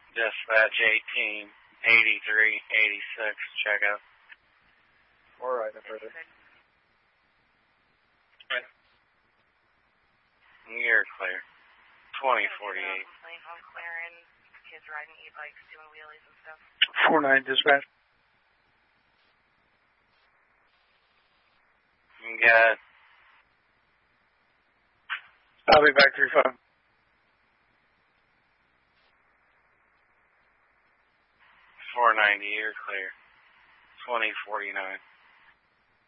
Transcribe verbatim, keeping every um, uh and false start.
Dispatch eighteen eighty-three eighty-six, check out. All right, no further. Right. You're clear. twenty forty-eight. I'm clearing kids riding e-bikes, doing wheelies and stuff. four nine, dispatch. You got... I'll be back three five. four ninety, you're clear. twenty forty-nine.